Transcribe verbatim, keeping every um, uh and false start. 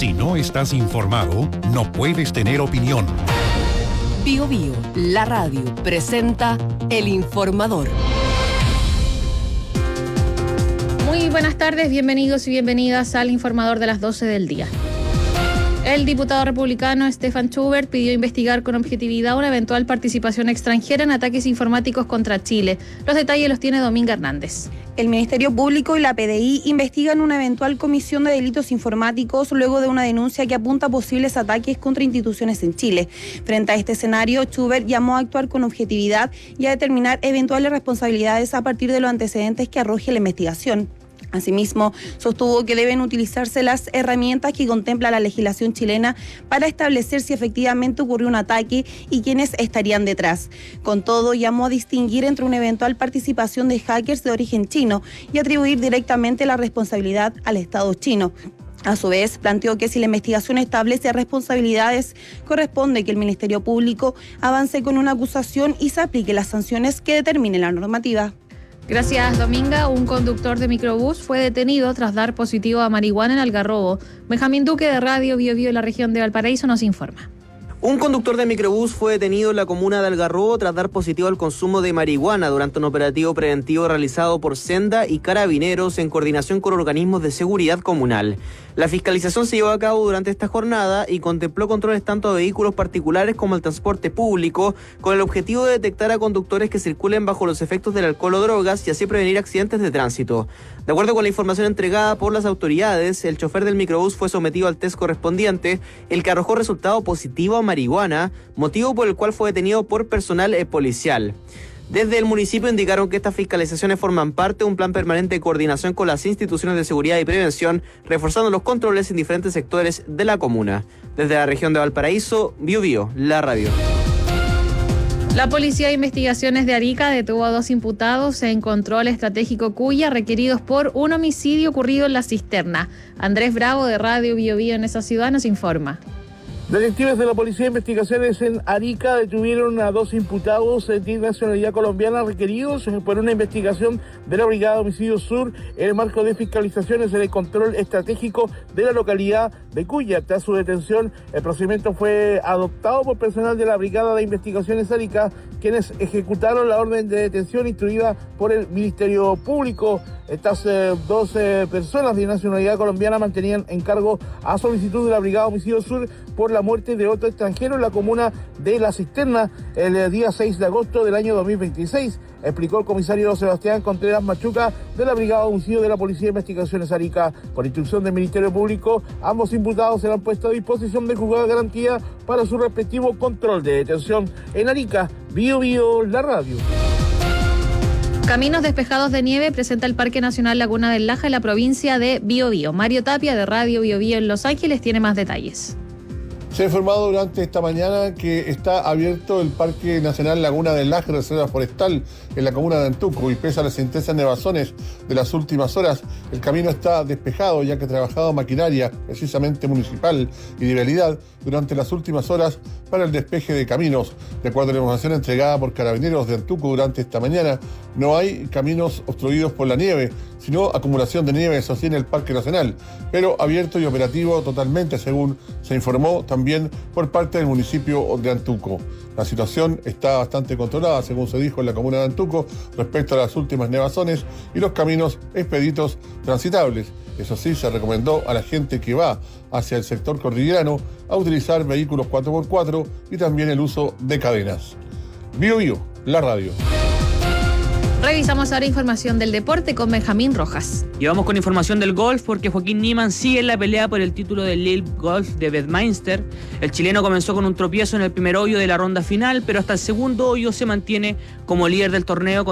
Si no estás informado, no puedes tener opinión. Bio Bio, la radio, presenta El Informador. Muy buenas tardes, bienvenidos y bienvenidas al Informador de las doce del día. El diputado republicano Stefan Schubert pidió investigar con objetividad una eventual participación extranjera en ataques informáticos contra Chile. Los detalles los tiene Dominga Hernández. El Ministerio Público y la P D I investigan una eventual comisión de delitos informáticos luego de una denuncia que apunta a posibles ataques contra instituciones en Chile. Frente a este escenario, Schubert llamó a actuar con objetividad y a determinar eventuales responsabilidades a partir de los antecedentes que arroje la investigación. Asimismo, sostuvo que deben utilizarse las herramientas que contempla la legislación chilena para establecer si efectivamente ocurrió un ataque y quiénes estarían detrás. Con todo, llamó a distinguir entre una eventual participación de hackers de origen chino y atribuir directamente la responsabilidad al Estado chino. A su vez, planteó que si la investigación establece responsabilidades, corresponde que el Ministerio Público avance con una acusación y se aplique las sanciones que determine la normativa. Gracias, Dominga. Un conductor de microbús fue detenido tras dar positivo a marihuana en Algarrobo. Benjamín Duque, de Radio Bio Bio en la región de Valparaíso, nos informa. Un conductor de microbús fue detenido en la comuna de Algarrobo tras dar positivo al consumo de marihuana durante un operativo preventivo realizado por Senda y Carabineros en coordinación con organismos de seguridad comunal. La fiscalización se llevó a cabo durante esta jornada y contempló controles tanto de vehículos particulares como el transporte público, con el objetivo de detectar a conductores que circulen bajo los efectos del alcohol o drogas y así prevenir accidentes de tránsito. De acuerdo con la información entregada por las autoridades, el chofer del microbús fue sometido al test correspondiente, el que arrojó resultado positivo a marihuana, motivo por el cual fue detenido por personal eh, policial. Desde el municipio indicaron que estas fiscalizaciones forman parte de un plan permanente de coordinación con las instituciones de seguridad y prevención, reforzando los controles en diferentes sectores de la comuna. Desde la región de Valparaíso, Bio Bio, la radio. La Policía de Investigaciones de Arica detuvo a dos imputados en control estratégico Cuya, requeridos por un homicidio ocurrido en la cisterna. Andrés Bravo, de Radio Bio Bio en esa ciudad, nos informa. Detectives de la Policía de Investigaciones en Arica detuvieron a dos imputados de nacionalidad colombiana requeridos por una investigación de la Brigada de Homicidio Sur en el marco de fiscalizaciones en el control estratégico de la localidad de Cuya. Tras su detención, el procedimiento fue adoptado por personal de la Brigada de Investigaciones Arica, quienes ejecutaron la orden de detención instruida por el Ministerio Público. Estas eh, dos eh, personas de nacionalidad colombiana mantenían en cargo a solicitud de la Brigada de Homicidio Sur por la muerte de otro extranjero en la comuna de La Cisterna el día seis de agosto del año dos mil veintiséis, explicó el comisario Sebastián Contreras Machuca de la Brigada de Homicidio de la Policía de Investigaciones Arica. Por instrucción del Ministerio Público, ambos imputados serán puestos a disposición de juzgado de garantía para su respectivo control de detención. En Arica, Bio Bio, la radio. Caminos despejados de nieve presenta el Parque Nacional Laguna del Laja en la provincia de Bio Bio. Mario Tapia, de Radio Bio Bio en Los Ángeles, tiene más detalles. Se ha informado durante esta mañana que está abierto el Parque Nacional Laguna del Laja, reserva forestal, en la comuna de Antuco, y pese a las intensas nevazones de las últimas horas, el camino está despejado, ya que ha trabajado maquinaria, precisamente municipal y de vialidad, durante las últimas horas para el despeje de caminos. De acuerdo a la información entregada por Carabineros de Antuco durante esta mañana, no hay caminos obstruidos por la nieve, sino acumulación de nieve, eso sí, en el Parque Nacional, pero abierto y operativo totalmente, según se informó también por parte del municipio de Antuco. La situación está bastante controlada, según se dijo en la comuna de Antuco, respecto a las últimas nevazones y los caminos expeditos transitables. Eso sí, se recomendó a la gente que va hacia el sector cordillerano a utilizar vehículos cuatro por cuatro y también el uso de cadenas. Bio Bio, la radio. Revisamos ahora información del deporte con Benjamín Rojas. Y vamos con información del golf porque Joaquín Niemann sigue en la pelea por el título del Lille Golf de Bedminster. El chileno comenzó con un tropiezo en el primer hoyo de la ronda final, pero hasta el segundo hoyo se mantiene como líder del torneo con